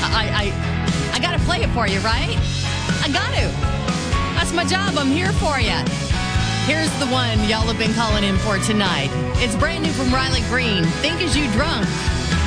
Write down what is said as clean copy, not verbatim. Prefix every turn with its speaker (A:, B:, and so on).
A: I got to play it for you, right? I got to. That's my job. I'm here for you. Here's the one y'all have been calling in for tonight. It's brand new from Riley Green. Think As You Drunk.